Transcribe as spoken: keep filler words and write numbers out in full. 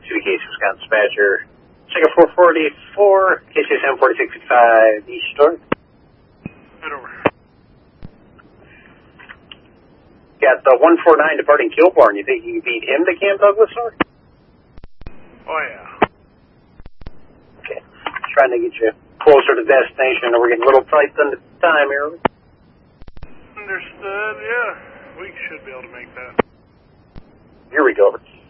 C B K Wisconsin dispatcher. Check four forty-four, K C seven forty-six sixty-five, East Shore. Right over. Got the one four nine departing Kilbourne. You think you can beat him to Camp Douglas, sir? Oh, yeah. Okay. Trying to get you closer to destination, and we're getting a little tight on the time here. Understood, yeah. We should be able to make that. Here we go.